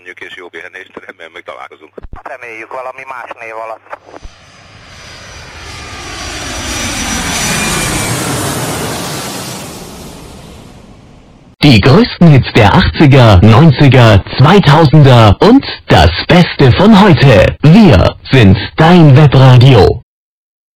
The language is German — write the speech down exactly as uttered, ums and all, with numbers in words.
köszönjük, és jó pihenést, remélem még találkozunk. Reméljük valami más név alatt. Die größten Hits der achtziger, neunziger, zweitausender und das Beste von heute. Wir sind dein Webradio.